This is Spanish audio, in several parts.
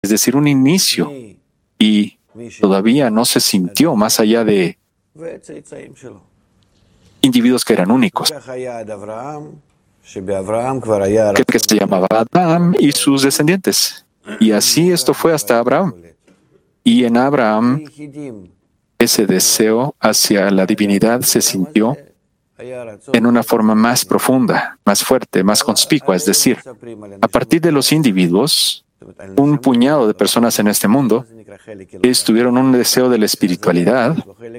es decir, un inicio, y todavía no se sintió más allá de individuos que eran únicos, que se llamaba Adán y sus descendientes. Y así esto fue hasta Abraham. Y en Abraham, ese deseo hacia la divinidad se sintió en una forma más profunda, más fuerte, más conspicua. Es decir, a partir de los individuos, un puñado de personas en este mundo tuvieron un deseo de la espiritualidad,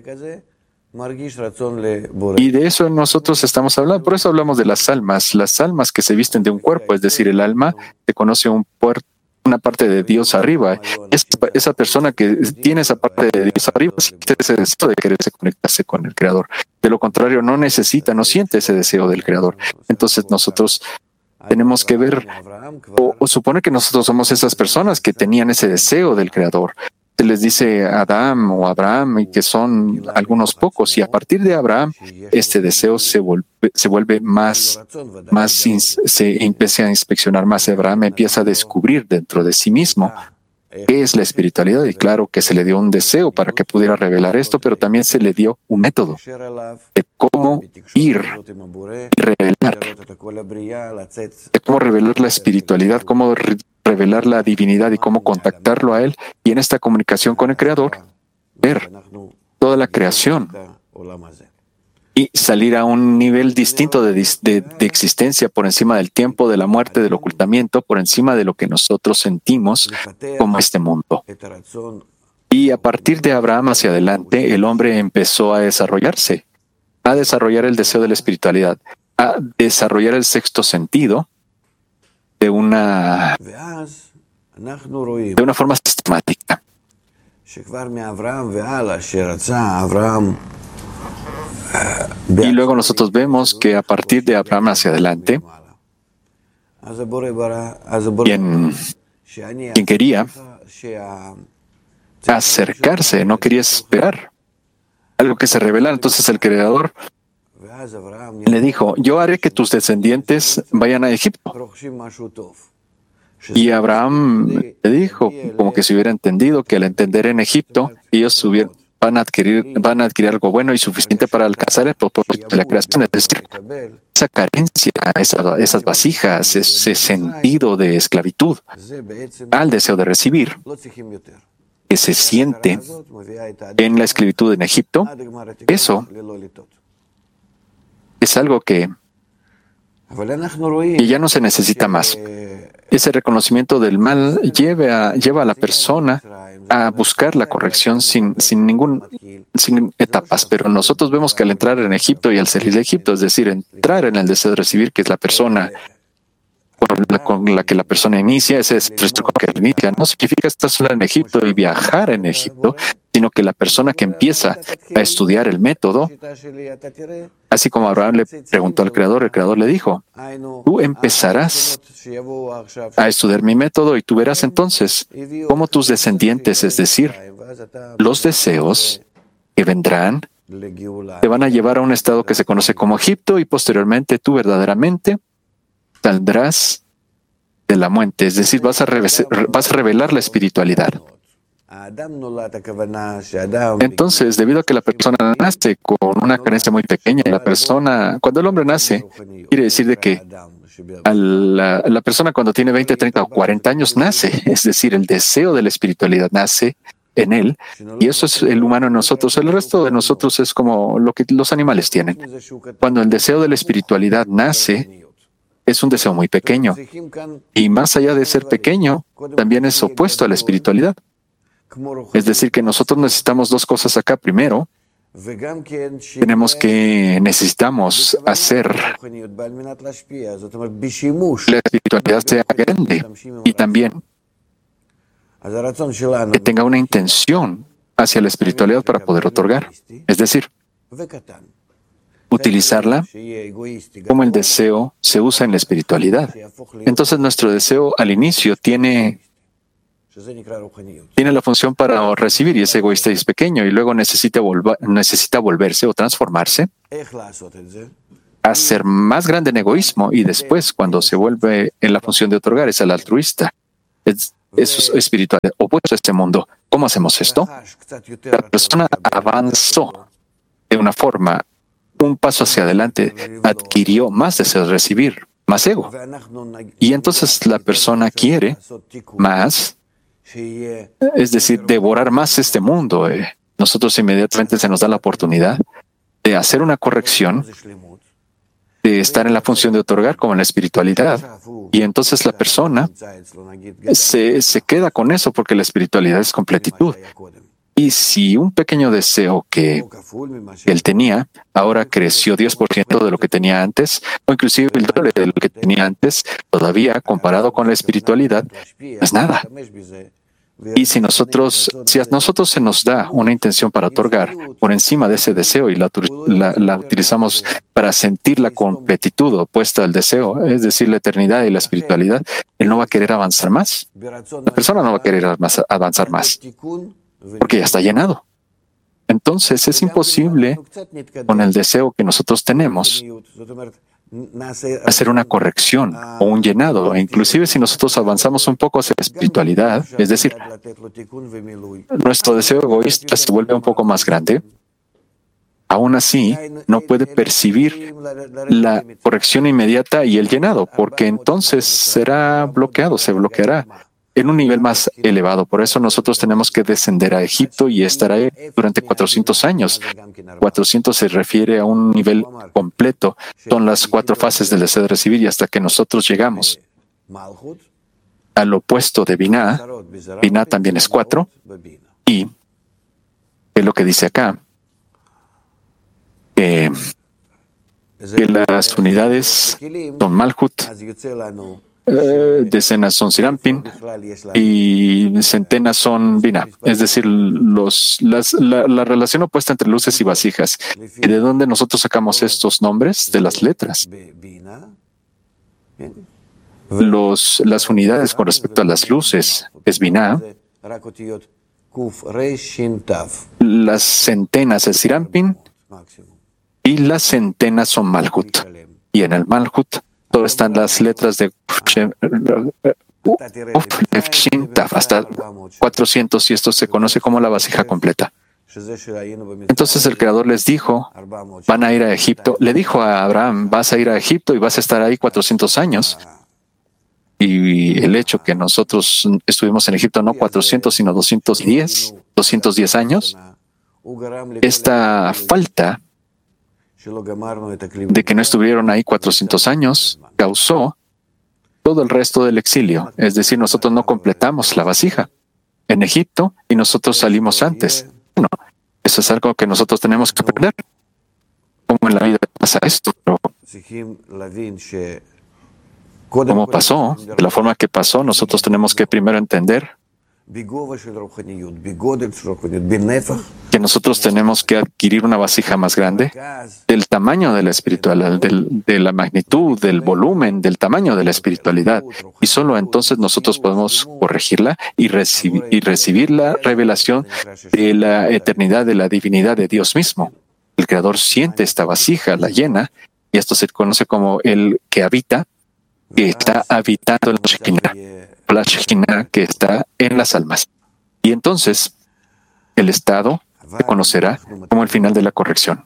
y de eso esa estamos hablando. Por eso hablamos de las almas que se visten de un cuerpo, es decir, el alma se conoce una parte de Dios arriba. Esa persona que tiene esa parte de Dios arriba siente ese deseo de quererse conectarse con el Creador. De lo contrario, no siente ese deseo del Creador. Entonces nosotros tenemos que ver o suponer que nosotros somos esas personas que tenían ese deseo del Creador. Se les dice Adán o Abraham, y que son algunos pocos, y a partir de Abraham este deseo se vuelve se empieza a inspeccionar más. Abraham empieza a descubrir dentro de sí mismo qué es la espiritualidad, y claro que se le dio un deseo para que pudiera revelar esto, pero también se le dio un método de cómo ir y revelar, de cómo revelar la espiritualidad, cómo revelar la divinidad y cómo contactarlo a Él, y en esta comunicación con el Creador, ver toda la creación y salir a un nivel distinto de existencia por encima del tiempo, de la muerte, del ocultamiento, por encima de lo que nosotros sentimos como este mundo. Y a partir de Abraham hacia adelante, el hombre empezó a desarrollarse, a desarrollar el deseo de la espiritualidad, a desarrollar el sexto sentido de una forma sistemática. Y luego nosotros vemos que a partir de Abraham hacia adelante, quien quería acercarse, no quería esperar algo que se revelara. Entonces el Creador le dijo: yo haré que tus descendientes vayan a Egipto. Y Abraham le dijo, como que se hubiera entendido, que al entender en Egipto, ellos van a adquirir algo bueno y suficiente para alcanzar el propósito de la creación. Es decir, esa carencia, esas vasijas, ese sentido de esclavitud al deseo de recibir, que se siente en la esclavitud en Egipto, eso es algo que ya no se necesita más. Ese reconocimiento del mal lleva a la persona a buscar la corrección sin etapas. Pero nosotros vemos que al entrar en Egipto y al salir de Egipto, es decir, entrar en el deseo de recibir, que es la persona con la que la persona inicia, ese es el que inicia, no significa estar sola en Egipto y viajar en Egipto, sino que la persona que empieza a estudiar el método, así como Abraham le preguntó al Creador, el Creador le dijo: tú empezarás a estudiar mi método y tú verás entonces cómo tus descendientes, es decir, los deseos que vendrán, te van a llevar a un estado que se conoce como Egipto, y posteriormente tú verdaderamente saldrás de la muerte, es decir, vas a revelar la espiritualidad. Entonces, debido a que la persona nace con una carencia muy pequeña, cuando el hombre nace, quiere decir de que la persona cuando tiene 20, 30 o 40 años nace, es decir, el deseo de la espiritualidad nace en él, y eso es el humano en nosotros. El resto de nosotros es como lo que los animales tienen. Cuando el deseo de la espiritualidad nace, es un deseo muy pequeño, y más allá de ser pequeño, también es opuesto a la espiritualidad. Es decir, que nosotros necesitamos dos cosas acá. Primero, necesitamos hacer la espiritualidad sea grande, y también que tenga una intención hacia la espiritualidad para poder otorgar. Es decir, utilizarla como el deseo se usa en la espiritualidad. Entonces nuestro deseo al inicio tiene la función para recibir, y es egoísta y es pequeño, y luego necesita volverse o transformarse a ser más grande en egoísmo, y después, cuando se vuelve en la función de otorgar, es el altruista. es espiritual, opuesto a este mundo. ¿Cómo hacemos esto? La persona avanzó de una forma, un paso hacia adelante, adquirió más deseos de recibir, más ego. Y entonces la persona quiere más, es decir, devorar más este mundo. Nosotros inmediatamente se nos da la oportunidad de hacer una corrección, de estar en la función de otorgar como en la espiritualidad. Y entonces la persona se queda con eso porque la espiritualidad es completitud. Y si un pequeño deseo que él tenía, ahora creció 10% de lo que tenía antes, o inclusive el doble de lo que tenía antes, todavía comparado con la espiritualidad, no es nada. Y si a nosotros se nos da una intención para otorgar por encima de ese deseo y la utilizamos para sentir la completitud opuesta al deseo, es decir, la eternidad y la espiritualidad, él no va a querer avanzar más. La persona no va a querer avanzar más, porque ya está llenado. Entonces es imposible con el deseo que nosotros tenemos hacer una corrección o un llenado. E inclusive si nosotros avanzamos un poco hacia la espiritualidad, es decir, nuestro deseo egoísta se vuelve un poco más grande, aún así no puede percibir la corrección inmediata y el llenado, porque entonces será bloqueado, se bloqueará en un nivel más elevado. Por eso nosotros tenemos que descender a Egipto y estar ahí durante 400 años. 400 se refiere a un nivel completo. Son las 4 fases del deseo de recibir y hasta que nosotros llegamos al opuesto de Binah. Binah también es 4. Y es lo que dice acá, que las unidades son Malhut, decenas son Sirampin y centenas son Binah. Es decir, la relación opuesta entre luces y vasijas. ¿Y de dónde nosotros sacamos estos nombres? De las letras. Las unidades con respecto a las luces es Binah. Las centenas es Sirampin y las centenas son Malhut. Y en el Malhut todo están las letras de hasta 400 y esto se conoce como la vasija completa. Entonces el Creador les dijo, van a ir a Egipto. Le dijo a Abraham, vas a ir a Egipto y vas a estar ahí 400 años. Y el hecho que nosotros estuvimos en Egipto no 400 sino 210 años, esta falta de que no estuvieron ahí 400 años causó todo el resto del exilio. Es decir, nosotros no completamos la vasija en Egipto y nosotros salimos antes. Bueno, eso es algo que nosotros tenemos que aprender. ¿Cómo en la vida pasa esto? Pero ¿cómo pasó? De la forma que pasó, nosotros tenemos que primero entender que nosotros tenemos que adquirir una vasija más grande del tamaño de la espiritualidad, de la magnitud, del volumen, del tamaño de la espiritualidad. Y solo entonces nosotros podemos corregirla y recibir la revelación de la eternidad, de la divinidad de Dios mismo. El Creador siente esta vasija, la llena, y esto se conoce como el que habita, que está habitando en la Shekinah, que está en las almas. Y entonces el estado se conocerá como el final de la corrección.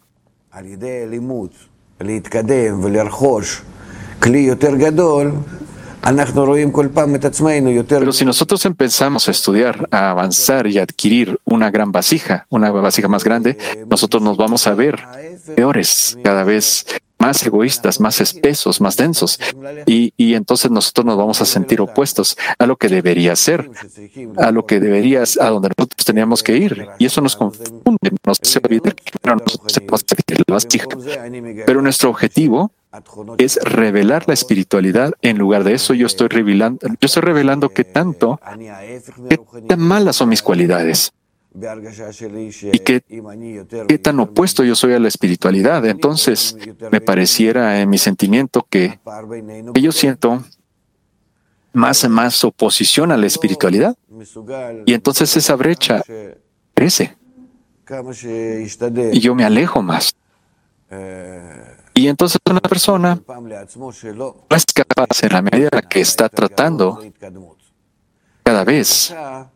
Pero si nosotros empezamos a estudiar, a avanzar y a adquirir una gran vasija, una vasija más grande, nosotros nos vamos a ver peores, cada vez más egoístas, más espesos, más densos. Y entonces nosotros nos vamos a sentir opuestos a lo que debería ser, a donde nosotros teníamos que ir. Y eso nos confunde, nos hace olvidar que nosotros tenemos que adquirir la vasija. Pero nuestro objetivo es revelar la espiritualidad. En lugar de eso, yo estoy revelando qué tan malas son mis cualidades y qué tan opuesto yo soy a la espiritualidad. Entonces, me pareciera en mi sentimiento que yo siento más oposición a la espiritualidad. Y entonces esa brecha crece. Y yo me alejo más. Y entonces una persona no es capaz, en la medida en la que está tratando cada vez